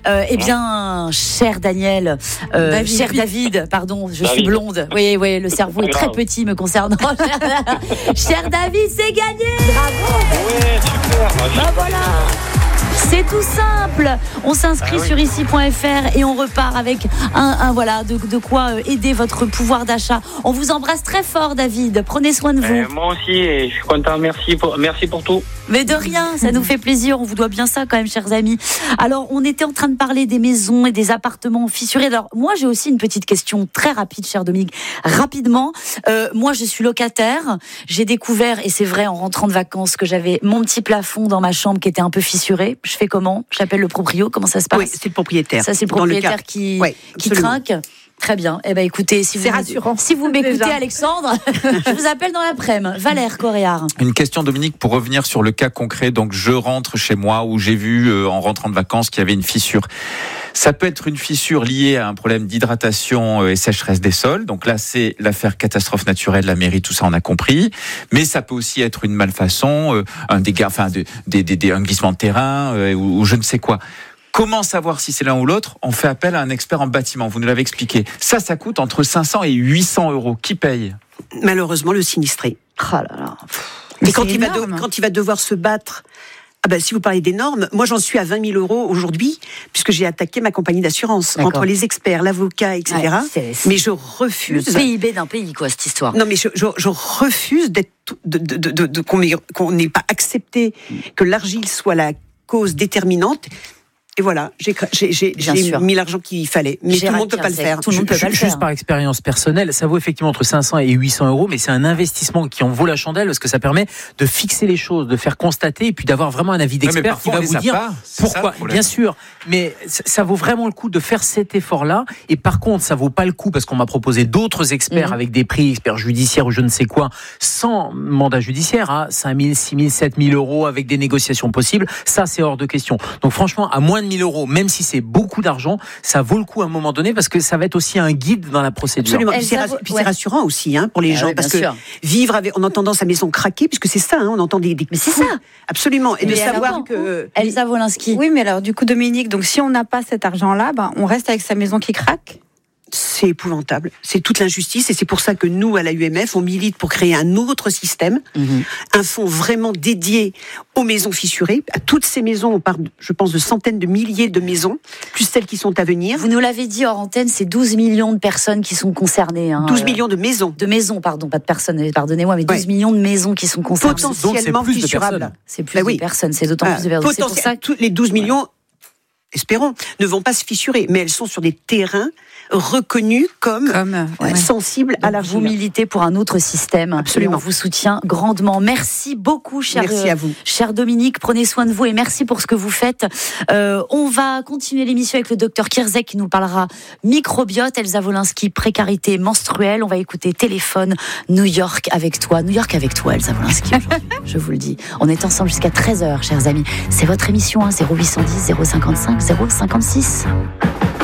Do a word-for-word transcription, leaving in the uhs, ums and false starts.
Euh, eh bien, cher Daniel, euh, David. cher David, pardon, je David. suis blonde. Oui, oui, le cerveau est très grave. petit me concernant. Cher David, c'est gagné. Bravo. Ouais, super. Bah, Bah voilà. C'est tout simple. On s'inscrit Ah oui. sur ici point f r et on repart avec un, un voilà de, de quoi aider votre pouvoir d'achat. On vous embrasse très fort, David. Prenez soin de vous. euh, moi aussi, et je suis content. Merci pour, merci pour tout. Mais de rien, ça nous fait plaisir. On vous doit bien ça quand même, chers amis. Alors, on était en train de parler des maisons et des appartements fissurés. Alors, moi, j'ai aussi une petite question très rapide, cher Dominique. Rapidement, euh, moi, je suis locataire. J'ai découvert, et c'est vrai, en rentrant de vacances, que j'avais mon petit plafond dans ma chambre qui était un peu fissuré. Je fais comment ? J'appelle le proprio. Comment ça se passe ? Oui, c'est le propriétaire. Ça, c'est le Dans le propriétaire cas- qui, Ouais, qui absolument. trinque. Très bien. Eh ben, écoutez, si vous, C'est rassurant. si vous m'écoutez, Déjà. Alexandre, je vous appelle dans l'après-midi. Valère Coréard. Une question, Dominique, pour revenir sur le cas concret. Donc, je rentre chez moi où j'ai vu, euh, en rentrant de vacances, qu'il y avait une fissure. Ça peut être une fissure liée à un problème d'hydratation et sécheresse des sols. Donc là, c'est l'affaire catastrophe naturelle, la mairie, tout ça, on a compris. Mais ça peut aussi être une malfaçon, euh, un dégât, enfin, de, des, des, des, un glissement de terrain euh, ou, ou je ne sais quoi. Comment savoir si c'est l'un ou l'autre ? On fait appel à un expert en bâtiment. Vous nous l'avez expliqué. Ça, ça coûte entre cinq cents et huit cents euros. Qui paye ? Malheureusement, le sinistré. Oh là là. Et quand c'est il, va de- énorme. quand il va devoir se battre, ah ben, si vous parlez des normes, moi j'en suis à vingt mille euros aujourd'hui, puisque j'ai attaqué ma compagnie d'assurance. D'accord. Entre les experts, l'avocat, et cetera. Ouais, c'est- c'est mais je le refuse. P I B d'un pays, quoi, cette histoire. Non, mais je, je, je refuse d'être, de, de, de, de, de- qu'on m'ait- qu'on n'ait pas accepté que l'argile soit la cause déterminante. Et voilà, j'ai, j'ai, j'ai, Bien j'ai sûr. mis l'argent qu'il fallait. Mais tout le monde ne peut pas le faire. Tout le monde peut pas le Juste faire. par expérience personnelle, ça vaut effectivement entre cinq cents et huit cents euros, mais c'est un investissement qui en vaut la chandelle parce que ça permet de fixer les choses, de faire constater et puis d'avoir vraiment un avis Ouais, mais d'expert qui parfois, va on les vous a dire pas. C'est ça, le pourquoi. problème. Bien sûr, mais ça, ça vaut vraiment le coup de faire cet effort-là. Et par contre, ça vaut pas le coup parce qu'on m'a proposé d'autres experts Mhm. avec des prix, experts judiciaires ou je ne sais quoi, sans mandat judiciaire, à cinq mille, six mille, sept mille euros avec des négociations possibles. Ça, c'est hors de question. Donc franchement, à moins de mille euros, même si c'est beaucoup d'argent, ça vaut le coup à un moment donné parce que ça va être aussi un guide dans la procédure. Absolument. Elle Puis c'est, s'avoue- rass- puis ouais. c'est rassurant aussi hein, pour les Ah gens oui, bien parce que sûr. vivre avec, on entend sa maison craquer, puisque c'est ça, hein, on entend des, des Mais c'est coups. ça. Absolument. Et Mais de alors, savoir attends, que Elsa Wolinski. Oui, mais alors du coup, Dominique, donc si on n'a pas cet argent-là, ben, on reste avec sa maison qui craque. c'est épouvantable. C'est toute l'injustice et c'est pour ça que nous, à la U M F, on milite pour créer un autre système, Mhm. un fonds vraiment dédié aux maisons fissurées, à toutes ces maisons. On parle, je pense, de centaines de milliers de maisons, plus celles qui sont à venir. Vous nous l'avez dit hors antenne, c'est douze millions de personnes qui sont concernées. Hein, douze euh, millions de maisons. de maisons, pardon, pas de personnes, pardonnez-moi, mais douze Ouais. millions de maisons qui sont concernées. Potentiellement plus de fissurables. personnes. C'est plus Bah oui. de personnes, c'est d'autant Ah, plus de personnes. C'est pour potentiel- ça que tous les douze millions, espérons, ne vont pas se fissurer, mais elles sont sur des terrains reconnus comme, Comme, ouais. sensibles à la vous militez pour un autre système. Absolument. Et on vous soutient grandement. Merci beaucoup, cher, Merci à vous. cher Dominique. Prenez soin de vous et merci pour ce que vous faites. Euh, on va continuer l'émission avec le docteur Kierzek qui nous parlera microbiote. Elsa Wolinski, précarité menstruelle. On va écouter Téléphone New York avec toi. New York avec toi, Elsa Wolinski. aujourd'hui. Je vous le dis. On est ensemble jusqu'à treize heures, chers amis. C'est votre émission, hein, zéro huit cent dix, zéro cinquante-cinq, zéro cinquante-six.